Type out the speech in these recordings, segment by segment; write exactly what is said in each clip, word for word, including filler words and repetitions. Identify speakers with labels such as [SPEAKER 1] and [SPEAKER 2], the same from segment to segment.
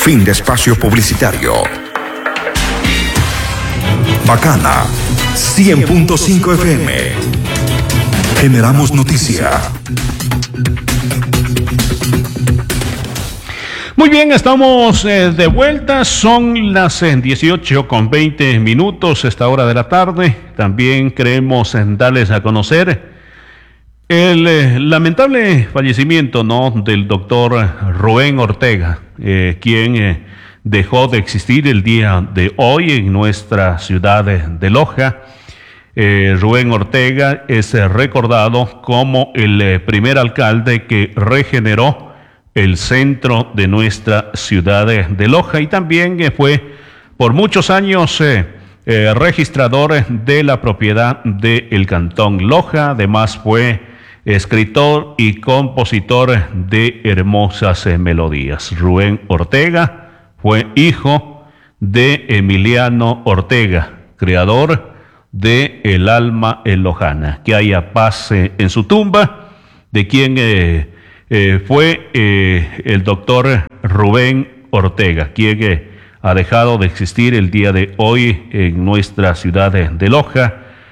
[SPEAKER 1] Fin de espacio publicitario. Bacana cien punto cinco F M. Generamos noticia.
[SPEAKER 2] Muy bien, estamos eh, de vuelta. Son las eh, dieciocho con veinte minutos esta hora de la tarde. También queremos eh, darles a conocer el eh, lamentable fallecimiento, ¿no?, del doctor Rubén Ortega, eh, quien eh, dejó de existir el día de hoy en nuestra ciudad de, de Loja. Eh, Rubén Ortega es eh, recordado como el eh, primer alcalde que regeneró el centro de nuestra ciudad de, de Loja, y también eh, fue por muchos años eh, eh, registrador de la propiedad del Cantón Loja. Además fue escritor y compositor de hermosas eh, melodías. Rubén Ortega fue hijo de Emiliano Ortega, creador de El Alma Lojana. Que haya paz eh, en su tumba, de quien eh, Eh, fue eh, el doctor Rubén Ortega, quien eh, ha dejado de existir el día de hoy en nuestra ciudad de, de Loja.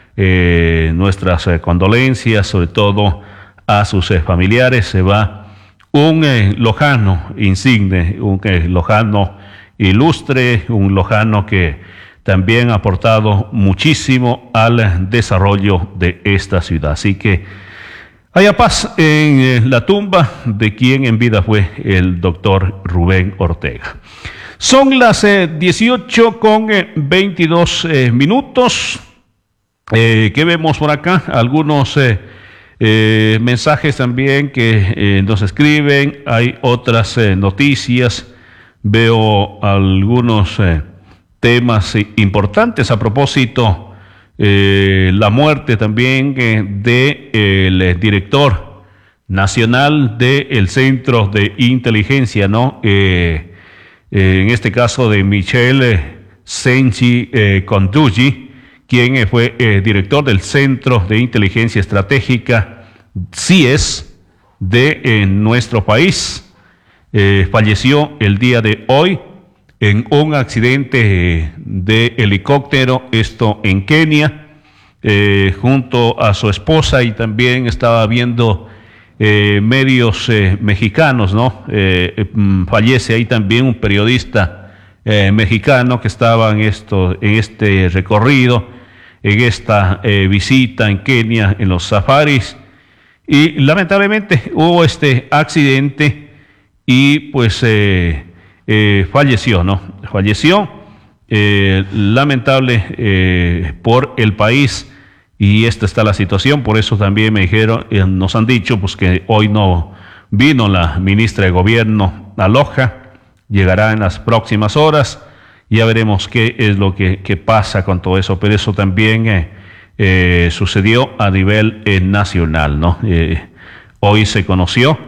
[SPEAKER 2] Eh, nuestras eh, condolencias, sobre todo a sus eh, familiares. Se va un eh, lojano insigne, un eh, lojano ilustre, un lojano que también ha aportado muchísimo al desarrollo de esta ciudad. Así que haya paz en eh, la tumba de quien en vida fue el doctor Rubén Ortega. Son las eh, dieciocho con veintidós eh, minutos. Eh, ¿Qué vemos por acá? Algunos eh, eh, mensajes también que eh, nos escriben. Hay otras eh, noticias. Veo algunos eh, temas eh, importantes a propósito. Eh, la muerte también eh, de eh, el director nacional del Centro de Inteligencia, ¿no? Eh, eh, en este caso de Michel Senchi eh, Conduji, quien eh, fue eh, director del Centro de Inteligencia Estratégica, C I E S, de eh, nuestro país. Eh, falleció el día de hoy en un accidente de helicóptero, esto en Kenia, eh, junto a su esposa, y también estaba viendo eh, medios eh, mexicanos, ¿no? Eh, eh, fallece ahí también un periodista eh, mexicano que estaba en, esto, en este recorrido, en esta eh, visita en Kenia, en los safaris, y lamentablemente hubo este accidente y pues eh, Eh, falleció, ¿no? Falleció, eh, lamentable eh, por el país, y esta está la situación. Por eso también me dijeron, eh, nos han dicho pues que hoy no vino la ministra de Gobierno a Loja, llegará en las próximas horas, ya veremos qué es lo que, que pasa con todo eso, pero eso también eh, eh, sucedió a nivel eh, nacional, ¿no? Eh, hoy se conoció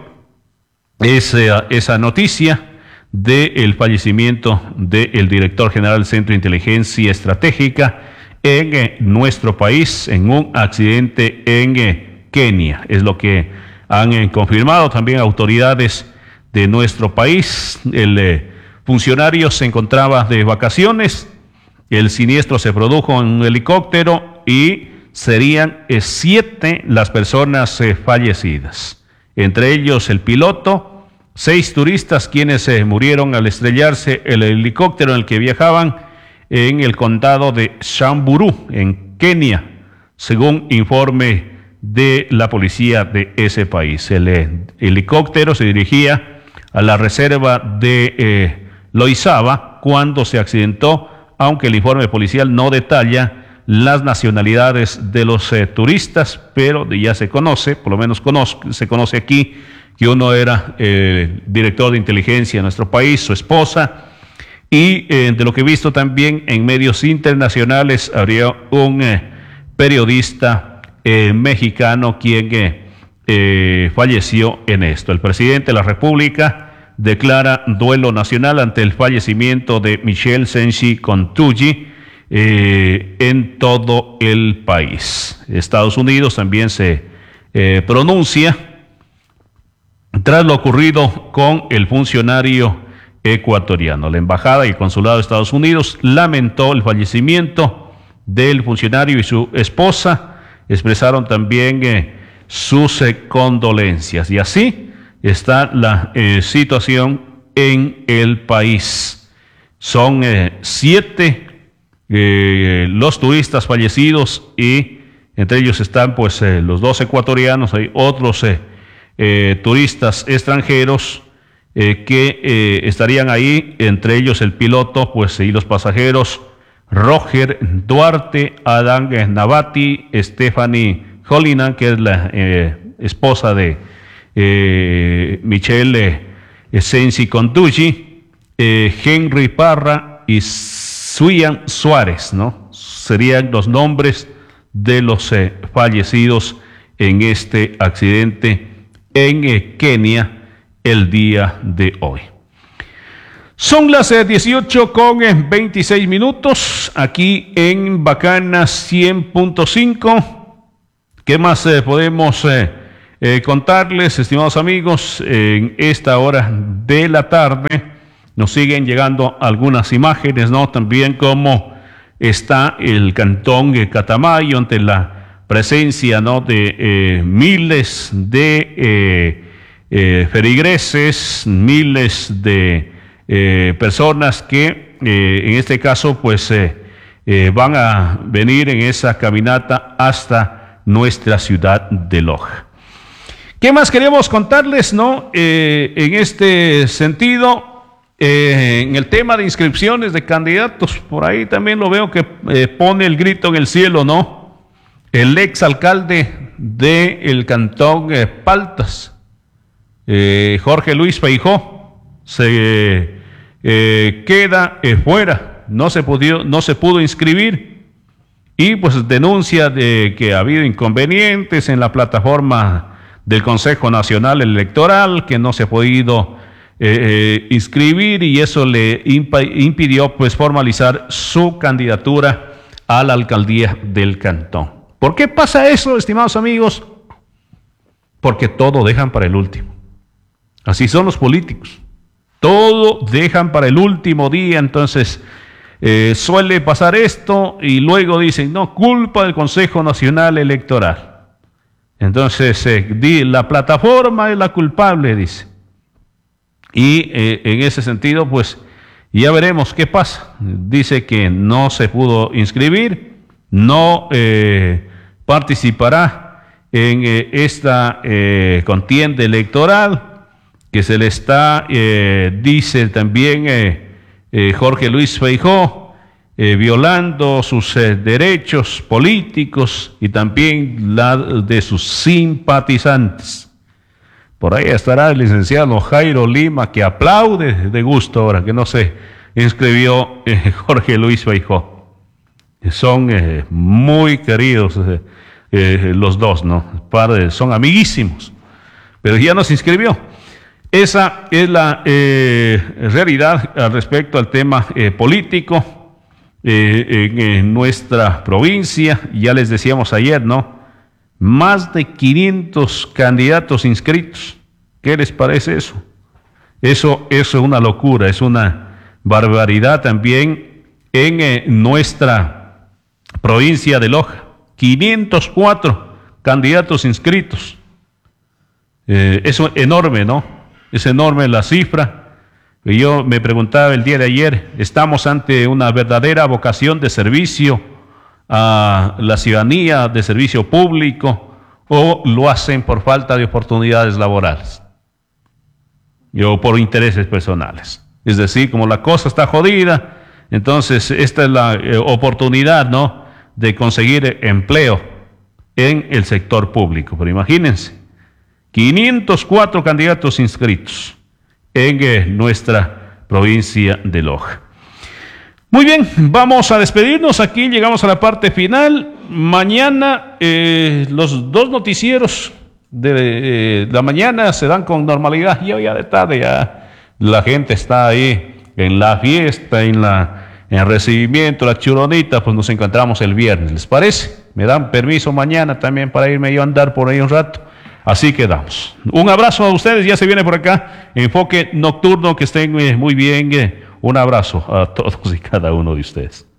[SPEAKER 2] esa, esa noticia del fallecimiento del director general del Centro de Inteligencia Estratégica en eh, nuestro país, en un accidente en eh, Kenia. Es lo que han eh, confirmado también autoridades de nuestro país. El eh, funcionario se encontraba de vacaciones, el siniestro se produjo en un helicóptero y serían eh, siete las personas eh, fallecidas, entre ellos el piloto, seis turistas quienes eh, murieron al estrellarse el helicóptero en el que viajaban en el condado de Samburu, en Kenia, según informe de la policía de ese país. El eh, helicóptero se dirigía a la reserva de eh, Loizaba cuando se accidentó, aunque el informe policial no detalla las nacionalidades de los eh, turistas, pero ya se conoce, por lo menos conozco, se conoce aquí, que uno era eh, director de inteligencia de nuestro país, su esposa, y eh, de lo que he visto también en medios internacionales, habría un eh, periodista eh, mexicano quien eh, eh, falleció en esto. El presidente de la República declara duelo nacional ante el fallecimiento de Michel Senchi Conduji eh, en todo el país. Estados Unidos también se eh, pronuncia tras lo ocurrido con el funcionario ecuatoriano. La Embajada y el Consulado de Estados Unidos lamentó el fallecimiento del funcionario y su esposa. Expresaron también eh, sus eh, condolencias. Y así está la eh, situación en el país. Son eh, siete eh, los turistas fallecidos y entre ellos están pues eh, los dos ecuatorianos. Hay otros eh, eh, turistas extranjeros eh, que eh, estarían ahí, entre ellos el piloto pues y los pasajeros Roger Duarte, Adán Navati, Stephanie Holinan, que es la eh, esposa de eh, Michelle eh, Sensi Contucci, eh, Henry Parra y Suyan Suárez, ¿no? Serían los nombres de los eh, fallecidos en este accidente en eh, Kenia el día de hoy. Son las eh, dieciocho con veintiséis minutos aquí en Bacana cien punto cinco. ¿Qué más eh, podemos eh, eh, contarles, estimados amigos? En esta hora de la tarde nos siguen llegando algunas imágenes, ¿no? También cómo está el cantón de Catamayo ante la presencia, ¿no? de eh, miles de eh, eh, feligreses, miles de Eh, personas que eh, en este caso pues eh, eh, van a venir en esa caminata hasta nuestra ciudad de Loja. ¿Qué más queremos contarles, no? Eh, en este sentido, eh, en el tema de inscripciones de candidatos, por ahí también lo veo que eh, pone el grito en el cielo, ¿no? El ex alcalde del cantón eh, Paltas, eh, Jorge Luis Feijó, se Eh, queda eh, fuera, no se pudo, no se pudo inscribir y pues denuncia de que ha habido inconvenientes en la plataforma del Consejo Nacional Electoral, que no se ha podido eh, eh, inscribir y eso le imp- impidió pues formalizar su candidatura a la alcaldía del cantón. ¿Por qué pasa eso, estimados amigos? Porque todo dejan para el último. Así son los políticos. Todo dejan para el último día, entonces eh, suele pasar esto y luego dicen, no, culpa del Consejo Nacional Electoral. Entonces eh, di, la plataforma es la culpable, dice. Y eh, en ese sentido, pues ya veremos qué pasa. Dice que no se pudo inscribir, no eh, participará en eh, esta eh, contienda electoral, que se le está, eh, dice también eh, eh, Jorge Luis Feijó, eh, violando sus eh, derechos políticos y también la de sus simpatizantes. Por ahí estará el licenciado Jairo Lima, que aplaude de gusto ahora que no se inscribió eh, Jorge Luis Feijó. Son eh, muy queridos eh, eh, los dos, ¿no? Padres, son amiguísimos, pero ya no se inscribió. Esa es la eh, realidad al respecto al tema eh, político eh, en, en nuestra provincia. Ya les decíamos ayer, ¿no? Más de quinientos candidatos inscritos. ¿Qué les parece eso? Eso, eso es una locura, es una barbaridad también en eh, nuestra provincia de Loja. quinientos cuatro candidatos inscritos. Eh, eso es enorme, ¿no? Es enorme la cifra. Yo me preguntaba el día de ayer, ¿estamos ante una verdadera vocación de servicio a la ciudadanía, de servicio público, o lo hacen por falta de oportunidades laborales o por intereses personales? Es decir, como la cosa está jodida, entonces esta es la eh, oportunidad, ¿no?, de conseguir empleo en el sector público. Pero imagínense, quinientos cuatro candidatos inscritos en eh, nuestra provincia de Loja. Muy bien, vamos a despedirnos. Aquí llegamos a la parte final. Mañana eh, los dos noticieros de eh, la mañana se dan con normalidad. Ya, ya de tarde ya la gente está ahí en la fiesta, en la en el recibimiento, la churonita, pues nos encontramos el viernes. ¿Les parece? Me dan permiso mañana también para irme yo a andar por ahí un rato. Así quedamos. Un abrazo a ustedes, ya se viene por acá Enfoque Nocturno, que estén eh, muy bien. Eh, un abrazo a todos y cada uno de ustedes.